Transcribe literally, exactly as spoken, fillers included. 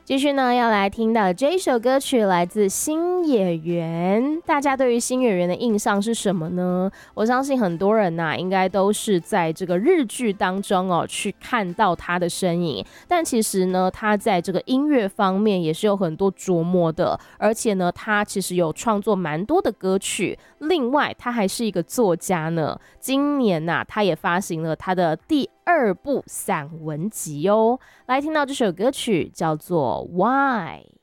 继续呢，要来听到这一首歌曲来自新演员。大家对于新演员的印象是什么呢？我相信很多人呐、啊，应该都是在这个日剧当中哦，去看到他的身影。但其实呢，他在这个音乐方面也是有很多琢磨的，而且呢，他其实有创作蛮多的歌曲。另外，他还是一个作家呢。今年呐、啊，他也发行了他的第二部散文集哦。来听到这首歌曲叫做《Why》。